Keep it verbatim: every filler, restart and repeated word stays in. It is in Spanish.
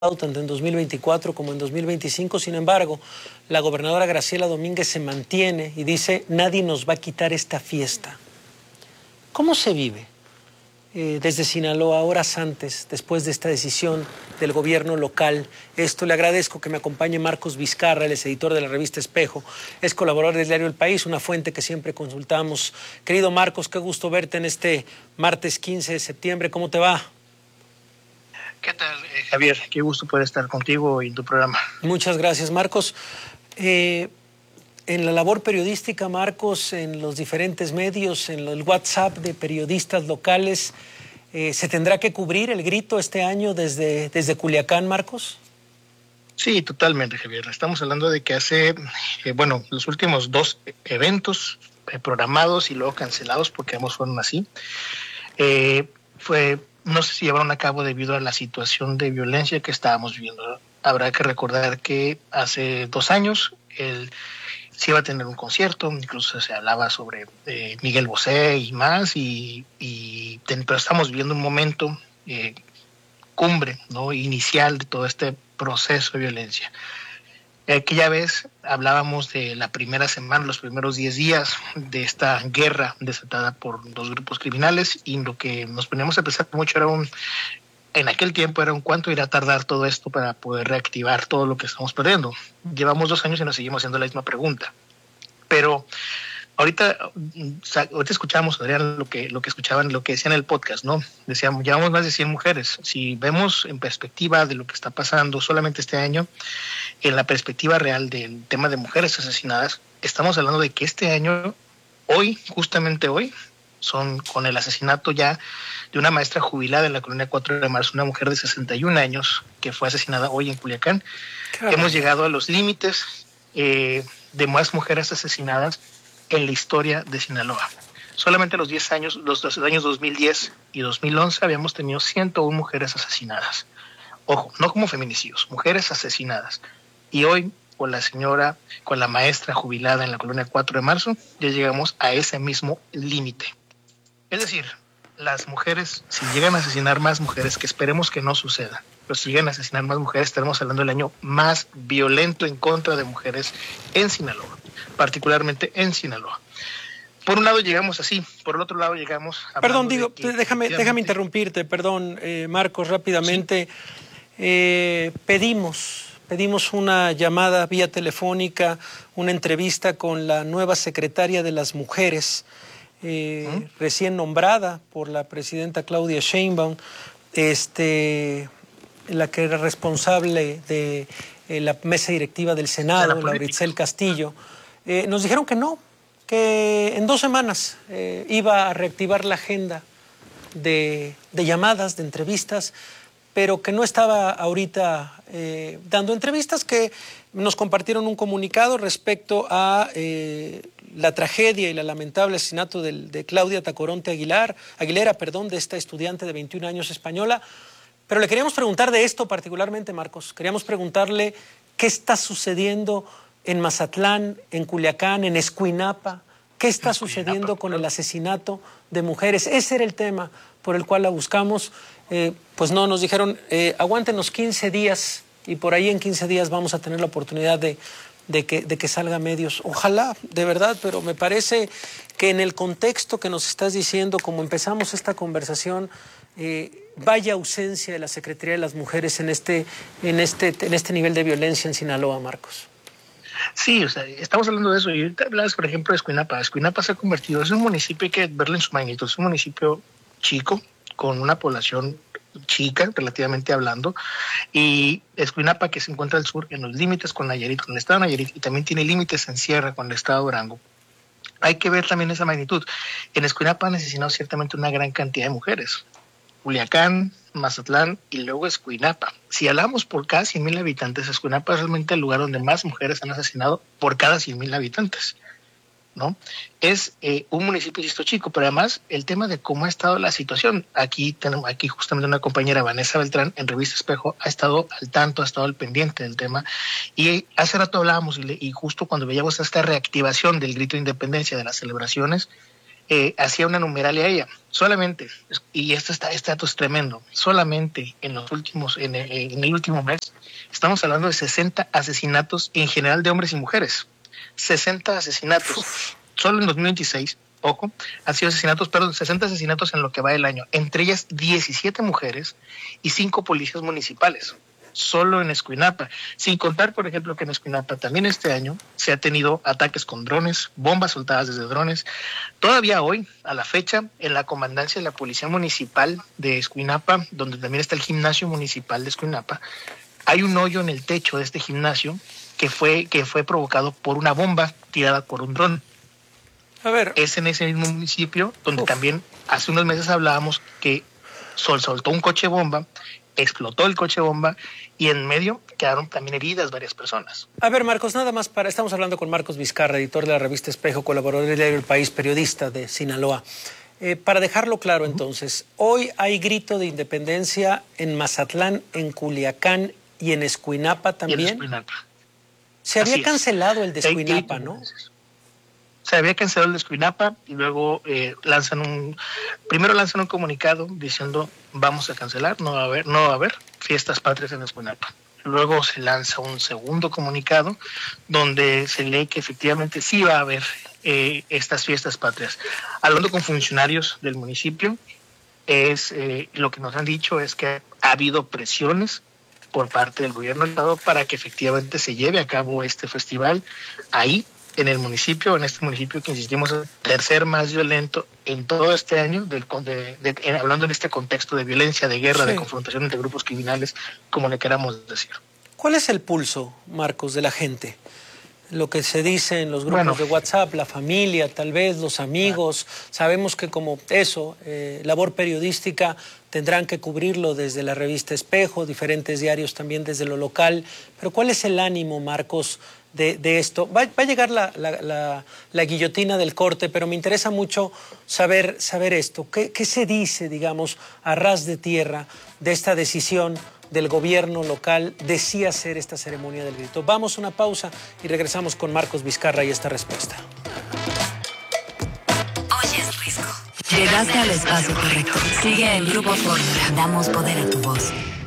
tanto en dos mil veinticuatro como en dos mil veinticinco. Sin embargo, la gobernadora Graciela Domínguez se mantiene y dice: nadie nos va a quitar esta fiesta. ¿Cómo se vive eh, desde Sinaloa, horas antes, después de esta decisión del gobierno local? Esto le agradezco que me acompañe Marcos Vizcarra, él es editor de la revista Espejo, es colaborador del diario El País, una fuente que siempre consultamos. Querido Marcos, qué gusto verte en este martes quince de septiembre. ¿Cómo te va? ¿Qué tal, eh, Javier? Qué gusto poder estar contigo y en tu programa. Muchas gracias, Marcos. Eh, en la labor periodística, Marcos, en los diferentes medios, en el WhatsApp de periodistas locales, eh, ¿se tendrá que cubrir el grito este año desde, desde Culiacán, Marcos? Sí, totalmente, Javier. Estamos hablando de que hace, eh, bueno, los últimos dos eventos eh, programados y luego cancelados, porque ambos fueron así, eh, fue... no sé si llevaron a cabo debido a la situación de violencia que estábamos viviendo. Habrá que recordar que hace dos años él se iba a tener un concierto, incluso se hablaba sobre eh, Miguel Bosé y más, y, y pero estamos viviendo un momento eh, cumbre, ¿no?, inicial de todo este proceso de violencia. Aquella vez hablábamos de la primera semana, los primeros diez días de esta guerra desatada por dos grupos criminales, y lo que nos poníamos a pensar mucho era un, en aquel tiempo era un cuánto irá a tardar todo esto para poder reactivar todo lo que estamos perdiendo. Llevamos dos años y nos seguimos haciendo la misma pregunta. Pero ahorita, ahorita escuchamos, Adrián, lo que, lo que escuchaban, lo que decían en el podcast, ¿no? Decíamos, llevamos más de cien mujeres. Si vemos en perspectiva de lo que está pasando solamente este año, en la perspectiva real del tema de mujeres asesinadas, estamos hablando de que este año, hoy, justamente hoy, son con el asesinato ya de una maestra jubilada en la colonia cuatro de marzo, una mujer de sesenta y un años que fue asesinada hoy en Culiacán. Claro. Hemos llegado a los límites eh, de más mujeres asesinadas en la historia de Sinaloa. Solamente los diez años, los, los años dos mil diez y dos mil once habíamos tenido ciento una mujeres asesinadas. Ojo, no como feminicidios, mujeres asesinadas. Y hoy, con la señora, con la maestra jubilada en la colonia cuatro de marzo, ya llegamos a ese mismo límite. Es decir, las mujeres, si llegan a asesinar más mujeres, que esperemos que no suceda, pero si llegan a asesinar más mujeres, estaremos hablando del año más violento en contra de mujeres en Sinaloa, particularmente en Sinaloa. Por un lado llegamos así, por el otro lado llegamos... Perdón, digo, de déjame, déjame interrumpirte, perdón, eh, Marcos, rápidamente. Sí. Eh, pedimos... Pedimos una llamada vía telefónica, una entrevista con la nueva secretaria de las mujeres, eh, ¿Mm? recién nombrada por la presidenta Claudia Sheinbaum, este, la que era responsable de eh, la mesa directiva del Senado, Laura Itzel Castillo. Eh, nos dijeron que no, que en dos semanas eh, iba a reactivar la agenda de, de llamadas, de entrevistas, pero que no estaba ahorita eh, dando entrevistas, que nos compartieron un comunicado respecto a eh, la tragedia y la lamentable asesinato de, de Claudia Tacoronte Aguilar, Aguilera, perdón, de esta estudiante de veintiún años española. Pero le queríamos preguntar de esto particularmente, Marcos. Queríamos preguntarle qué está sucediendo en Mazatlán, en Culiacán, en Escuinapa. ¿Qué está sucediendo con el asesinato de mujeres? Ese era el tema por el cual la buscamos. Eh, pues no, nos dijeron, eh, aguántenos quince días y por ahí en quince días vamos a tener la oportunidad de, de, que, de que salga a medios. Ojalá, de verdad, pero me parece que en el contexto que nos estás diciendo, como empezamos esta conversación, eh, vaya ausencia de la Secretaría de las Mujeres en este, en, este, en este nivel de violencia en Sinaloa, Marcos. Sí, o sea, estamos hablando de eso. Y ahorita hablas, por ejemplo, de Escuinapa. Escuinapa se ha convertido, es un municipio, hay que verlo en su magnitud, es un municipio chico, con una población chica, relativamente hablando, y Escuinapa, que se encuentra al sur, en los límites con Nayarit, con el estado de Nayarit, y también tiene límites en Sierra con el estado de Durango. Hay que ver también esa magnitud. En Escuinapa han asesinado ciertamente una gran cantidad de mujeres. Culiacán, Mazatlán y luego Escuinapa. Si hablamos por cada cien mil habitantes, Escuinapa es realmente el lugar donde más mujeres han asesinado por cada cien mil habitantes, ¿no? Es eh, un municipio, insisto, chico, pero además el tema de cómo ha estado la situación. Aquí tenemos, aquí justamente una compañera, Vanessa Beltrán, en Revista Espejo, ha estado al tanto, ha estado al pendiente del tema, y hace rato hablábamos, y, y justo cuando veíamos esta reactivación del grito de independencia, de las celebraciones, eh, hacía una numeralia a ella. Solamente, y esto está, este dato es tremendo, solamente en los últimos, en el, en el último mes, estamos hablando de sesenta asesinatos en general de hombres y mujeres. sesenta asesinatos. Uf. Solo en dos mil veintiséis, ojo, han sido asesinatos, perdón, sesenta asesinatos en lo que va del año. Entre ellas diecisiete mujeres y cinco policías municipales. Solo en Escuinapa, sin contar, por ejemplo, que en Escuinapa también este año se ha tenido ataques con drones, bombas soltadas desde drones. Todavía hoy, a la fecha, en la comandancia de la Policía Municipal de Escuinapa, donde también está el gimnasio municipal de Escuinapa, hay un hoyo en el techo de este gimnasio que fue, que fue provocado por una bomba tirada por un dron. A ver. Es en ese mismo municipio donde Uf. también hace unos meses hablábamos que Sol soltó un coche bomba, explotó el coche bomba y en medio quedaron también heridas varias personas. A ver, Marcos, nada más para... Estamos hablando con Marcos Vizcarra, editor de la revista Espejo, colaborador del diario El País, periodista de Sinaloa. Eh, para dejarlo claro, entonces, hoy hay grito de independencia en Mazatlán, en Culiacán y en Escuinapa también. Y en Escuinapa. Se había Así cancelado es. el de Escuinapa, ¿no? Se había cancelado el de Escuinapa y luego eh, lanzan un... Primero lanzan un comunicado diciendo vamos a cancelar, no va a haber, no va a haber fiestas patrias en Escuinapa. Luego se lanza un segundo comunicado donde se lee que efectivamente sí va a haber eh, estas fiestas patrias. Hablando con funcionarios del municipio, es eh, lo que nos han dicho es que ha habido presiones por parte del gobierno del estado para que efectivamente se lleve a cabo este festival ahí en el municipio, en este municipio que insistimos es el tercer más violento en todo este año, del, de, de, de, hablando en este contexto de violencia, de guerra, sí. de confrontación entre grupos criminales, como le queramos decir. ¿Cuál es el pulso, Marcos, de la gente? Lo que se dice en los grupos bueno, de WhatsApp, la familia, tal vez, los amigos. Claro. Sabemos que como eso, eh, labor periodística, tendrán que cubrirlo desde la revista Espejo, diferentes diarios también desde lo local. Pero ¿cuál es el ánimo, Marcos, de, de esto? Va, va a llegar la, la, la, la guillotina del corte, pero me interesa mucho saber, saber esto. ¿Qué, ¿Qué se dice, digamos, a ras de tierra de esta decisión del gobierno local de sí hacer esta ceremonia del grito? Vamos a una pausa y regresamos con Marcos Vizcarra y esta respuesta. Oyes Risco. Llegaste al espacio correcto. Sigue el Grupo Fórmula. Damos poder a tu voz.